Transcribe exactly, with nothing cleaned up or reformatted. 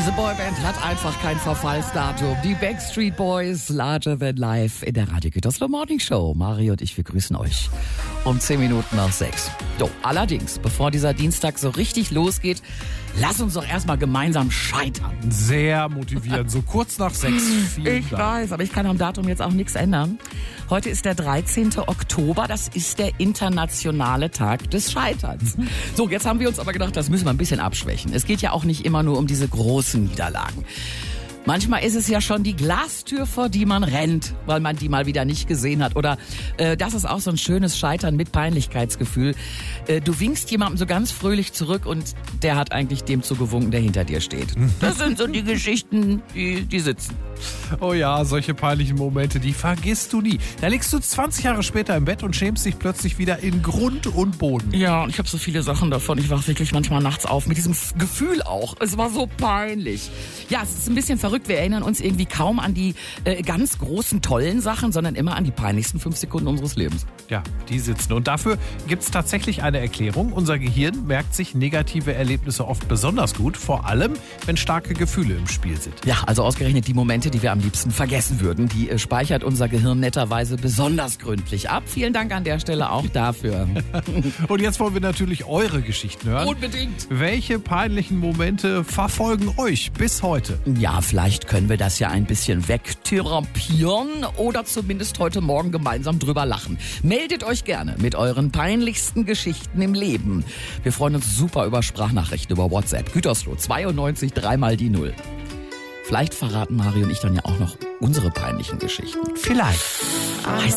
Diese Boyband hat einfach kein Verfallsdatum. Die Backstreet Boys, Larger Than Life in der Radio Gütersloh Morning Show. Mario und ich, wir grüßen euch um zehn Minuten nach sechs. So, allerdings, bevor dieser Dienstag so richtig losgeht, lass uns doch erstmal gemeinsam scheitern. Sehr motivierend, so kurz nach sechs. Vielen Ich Dank. weiß, aber ich kann am Datum jetzt auch nichts ändern. Heute ist der dreizehnte Oktober, das ist der internationale Tag des Scheiterns. So, jetzt haben wir uns aber gedacht, das müssen wir ein bisschen abschwächen. Es geht ja auch nicht immer nur um diese großen Niederlagen. Manchmal ist es ja schon die Glastür, vor die man rennt, weil man die mal wieder nicht gesehen hat. Oder äh, das ist auch so ein schönes Scheitern mit Peinlichkeitsgefühl. Äh, du winkst jemandem so ganz fröhlich zurück und der hat eigentlich dem zugewunken, der hinter dir steht. Das sind so die Geschichten, die, die sitzen. Oh ja, solche peinlichen Momente, die vergisst du nie. Da liegst du zwanzig Jahre später im Bett und schämst dich plötzlich wieder in Grund und Boden. Ja, und ich habe so viele Sachen davon. Ich wach wirklich manchmal nachts auf mit diesem Gefühl auch. Es war so peinlich. Ja, es ist ein bisschen verrückt. Wir erinnern uns irgendwie kaum an die äh, ganz großen, tollen Sachen, sondern immer an die peinlichsten fünf Sekunden unseres Lebens. Ja, die sitzen. Und dafür gibt es tatsächlich eine Erklärung. Unser Gehirn merkt sich negative Erlebnisse oft besonders gut, vor allem, wenn starke Gefühle im Spiel sind. Ja, also ausgerechnet die Momente, die wir am liebsten vergessen würden, die äh, speichert unser Gehirn netterweise besonders gründlich ab. Vielen Dank an der Stelle auch dafür. Und jetzt wollen wir natürlich eure Geschichten hören. Unbedingt. Welche peinlichen Momente verfolgen euch bis heute? Ja, vielleicht können wir das ja ein bisschen wegtherapieren oder zumindest heute Morgen gemeinsam drüber lachen. Meldet euch gerne mit euren peinlichsten Geschichten im Leben. Wir freuen uns super über Sprachnachrichten über WhatsApp. Gütersloh zweiundneunzig dreimal die Null. Vielleicht verraten Mario und ich dann ja auch noch unsere peinlichen Geschichten. Vielleicht. Weiß